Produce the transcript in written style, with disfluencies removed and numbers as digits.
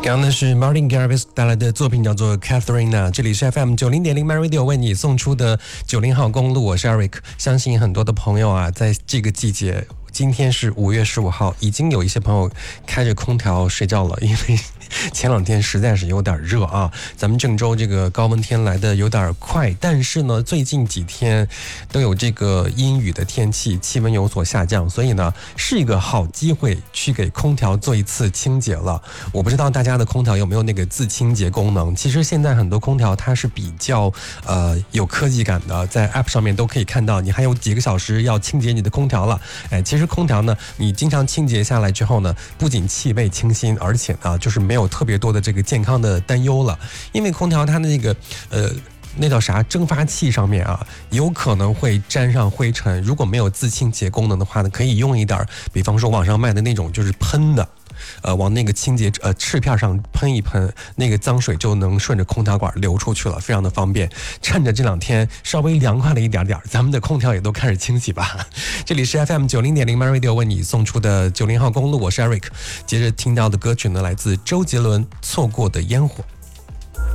刚刚呢是 Martin Garrix 带来的作品叫做 Katharina， 这里是 FM 90.0 My Radio 为你送出的90号公路，我是 Eric。 相信很多的朋友啊，在这个季节，今天是5月15号，已经有一些朋友开着空调睡觉了，因为前两天实在是有点热啊。咱们郑州这个高温天来的有点快，但是呢，最近几天都有这个阴雨的天气，气温有所下降，所以呢，是一个好机会去给空调做一次清洁了。我不知道大家的空调有没有那个自清洁功能？其实现在很多空调它是比较有科技感的，在 App 上面都可以看到，你还有几个小时要清洁你的空调了。其实空调呢，你经常清洁下来之后呢，不仅气味清新，而且呢，就是没有特别多的这个健康的担忧了。因为空调它的那个那叫啥蒸发器上面啊，有可能会沾上灰尘。如果没有自清洁功能的话呢，可以用一点，比方说网上卖的那种就是喷的。往那个清洁翅片上喷一喷，那个脏水就能顺着空调管流出去了，非常的方便。趁着这两天稍微凉快了一点点，咱们的空调也都开始清洗吧。这里是 FM 90.0 My Radio 为你送出的90号公路，我是 Eric。接着听到的歌曲呢，来自周杰伦《错过的烟火》。